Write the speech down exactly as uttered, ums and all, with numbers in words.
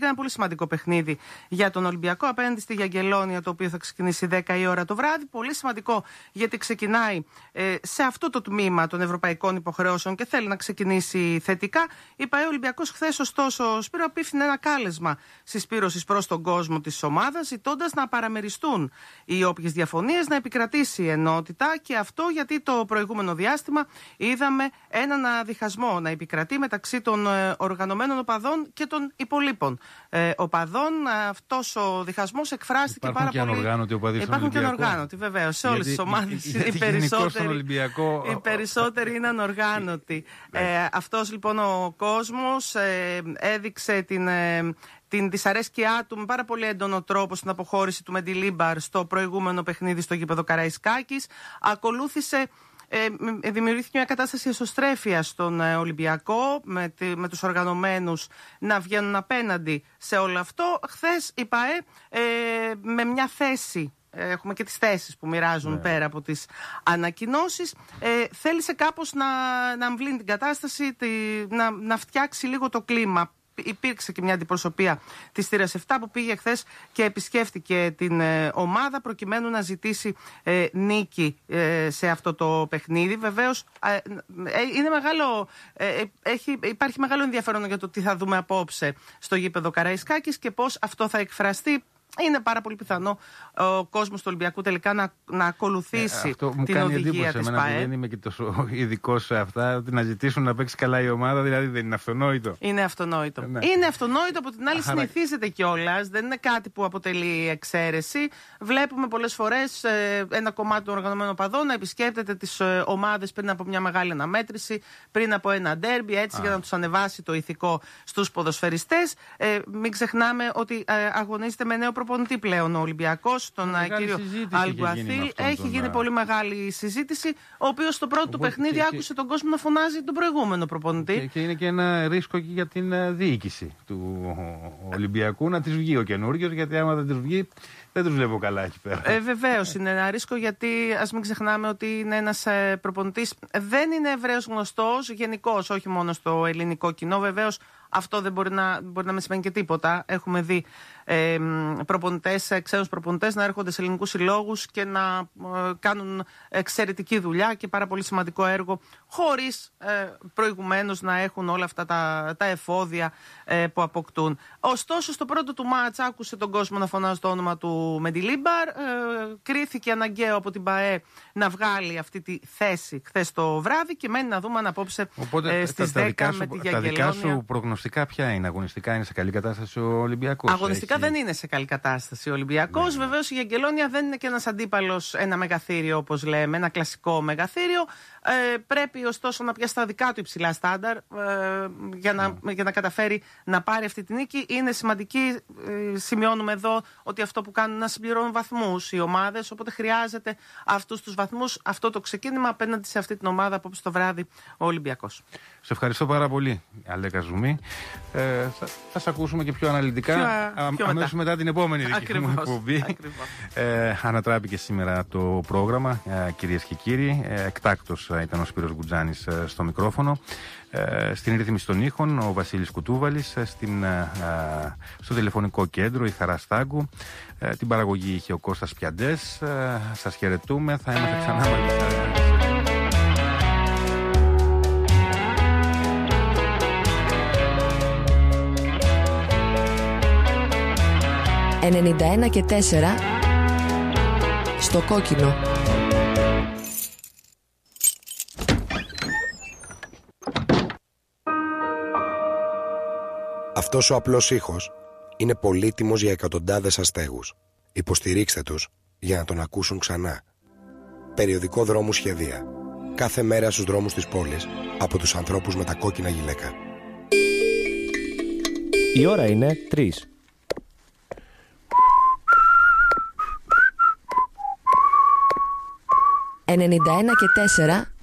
Πρόκειται ένα πολύ σημαντικό παιχνίδι για τον Ολυμπιακό απέναντι στη Γιαγγελόνια, το οποίο θα ξεκινήσει δέκα η ώρα το βράδυ. Πολύ σημαντικό γιατί ξεκινάει ε, σε αυτό το τμήμα των ευρωπαϊκών υποχρεώσεων και θέλει να ξεκινήσει θετικά. Η ΠΑΕ Ολυμπιακός χθες, ωστόσο, Σπύρο, απίφθινε ένα κάλεσμα συσπήρωσης προς τον κόσμο της ομάδας, ζητώντας να παραμεριστούν οι όποιες διαφωνίες, να επικρατήσει η ενότητα, και αυτό γιατί το προηγούμενο διάστημα είδαμε έναν διχασμό να επικρατεί μεταξύ των ε, οργανωμένων οπαδών και των υπολείπων ε, οπαδών. Αυτός ο διχασμός εκφράστηκε Υπάρχουν πάρα και πολύ. Υπάρχουν και ανοργάνωτοι, βεβαίως. Σε όλες τις ομάδες οι περισσότεροι, οι περισσότεροι είναι ανοργάνωτοι. ε, αυτός λοιπόν ο κόσμος ε, έδειξε την. Ε, την δυσαρέσκειά του με πάρα πολύ έντονο τρόπο στην αποχώρηση του Μεντιλίμπαρ στο προηγούμενο παιχνίδι στο γήπεδο Καραϊσκάκης. Ακολούθησε, ε, δημιουργήθηκε μια κατάσταση εσωστρέφειας στον ε, Ολυμπιακό, με, τη, με τους οργανωμένους να βγαίνουν απέναντι σε όλο αυτό. Χθες η ΠΑΕ ε, με μια θέση, έχουμε και τις θέσεις που μοιράζουν ναι. πέρα από τις ανακοινώσεις, ε, θέλησε κάπως να, να αμβλύνει την κατάσταση, τη, να, να φτιάξει λίγο το κλίμα. Υπήρξε και μια αντιπροσωπεία της θύρας επτά που πήγε χθες και επισκέφτηκε την ε, ομάδα προκειμένου να ζητήσει ε, νίκη ε, σε αυτό το παιχνίδι. Βεβαίως ε, ε, είναι μεγάλο, ε, έχει, υπάρχει μεγάλο ενδιαφέρον για το τι θα δούμε απόψε στο γήπεδο Καραϊσκάκης και πώς αυτό θα εκφραστεί. Είναι πάρα πολύ πιθανό ο κόσμος του Ολυμπιακού τελικά να, να ακολουθήσει ε, την οδηγία της ΠΑΕ. Δεν είμαι και τόσο ειδικός σε αυτά, ότι να ζητήσουν να παίξει καλά η ομάδα, δηλαδή δεν είναι αυτονόητο. Είναι αυτονόητο. Ναι. Είναι αυτονόητο, από την άλλη Αχαρα... συνηθίζεται κιόλας, δεν είναι κάτι που αποτελεί εξαίρεση. Βλέπουμε πολλές φορές ε, ένα κομμάτι των οργανωμένων οπαδών να επισκέπτεται τις ε, ομάδες πριν από μια μεγάλη αναμέτρηση, πριν από ένα ντέρμπι, έτσι Α. για να τους ανεβάσει το ηθικό στους ποδοσφαιριστές. Ε, μην ξεχνάμε ότι ε, αγωνίζεται με νέο προπονητή πλέον ο Ολυμπιακός, τον κύριο Αλγκουαθίλ. Έχει τον... γίνει πολύ μεγάλη συζήτηση, ο οποίος στο πρώτο του παιχνίδι και... άκουσε τον κόσμο να φωνάζει τον προηγούμενο προπονητή. Και, και είναι και ένα ρίσκο και για την διοίκηση του Ολυμπιακού να της βγει ο καινούριος, γιατί άμα δεν της βγει δεν τους βλέπω καλά εκεί πέρα. Ε, βεβαίως είναι ένα ρίσκο, γιατί ας μην ξεχνάμε ότι είναι ένας ε, προπονητής, δεν είναι ευρέως γνωστός γενικώς, όχι μόνο στο ελληνικό κοινό. Βεβαίως αυτό δεν μπορεί να, μπορεί να μην σημαίνει και τίποτα. Έχουμε δει ε, προπονητές, ξένους προπονητές να έρχονται σε ελληνικούς συλλόγους και να ε, κάνουν εξαιρετική δουλειά και πάρα πολύ σημαντικό έργο, χωρίς ε, προηγουμένως να έχουν όλα αυτά τα, τα εφόδια ε, που αποκτούν. Ωστόσο, στο πρώτο του μάτς άκουσε τον κόσμο να φωνάζει το όνομα του Μεντιλίμπαρ. Ε, κρίθηκε αναγκαίο από την ΠΑΕ να βγάλει αυτή τη θέση χθες το βράδυ και μένει να δούμε αν απόψε Οπότε, ε, στις τα, τα δέκα σου, με τη τα Γιαγγελόνια. δικά σου προγνωστικά ποια είναι? Αγωνιστικά είναι σε καλή κατάσταση ο Ολυμπιακός? Αγωνιστικά Έχει... δεν είναι σε καλή κατάσταση ο Ολυμπιακός. Ναι. Βεβαίως η Γιαγγελόνια δεν είναι και ένας αντίπαλος, ένα μεγαθύριο όπως λέμε, ένα κλασικό μεγαθύριο. Ε, πρέπει ωστόσο να πιάσει τα δικά του υψηλά στάνταρ ε, για, να, yeah. για να καταφέρει να πάρει αυτή τη νίκη. Είναι σημαντική, ε, σημειώνουμε εδώ, ότι αυτό που κάνουν να συμπληρώνουν βαθμούς οι ομάδες, οπότε χρειάζεται αυτούς τους βαθμούς, αυτό το ξεκίνημα απέναντι σε αυτή την ομάδα απόψε το βράδυ ο Ολυμπιακός. Σε ευχαριστώ πάρα πολύ, Αλέκα Ζουμή. Ε, θα, θα σε ακούσουμε και πιο αναλυτικά πιο, πιο αμέσως μετά. μετά την επόμενη δική μου εκπομπή. Ε, ανατράπηκε σήμερα το πρόγραμμα, ε, κυρίες και κύριοι. Ε, εκτάκτος ήταν ο Σπύρος Γκουτζάνης ε, στο μικρόφωνο. Ε, στην ρύθμιση των ήχων ο Βασίλης Κουτούβαλης. Ε, στην, ε, στο τηλεφωνικό κέντρο η Χαρά Στάγκου. Ε, την παραγωγή είχε ο Κώστας Πιαντές. Ε, σας χαιρετούμε. Θα είμαστε ξανά μαζί. ενενήντα ένα και τέσσερα στο κόκκινο. Αυτός ο απλός ήχος είναι πολύτιμος για εκατοντάδες αστέγους. Υποστηρίξτε τους για να τον ακούσουν ξανά. Περιοδικό δρόμου σχεδία. Κάθε μέρα στους δρόμους της πόλης από τους ανθρώπους με τα κόκκινα γυλαίκα. Η ώρα είναι τρεις. ενενήντα ένα και τέσσερα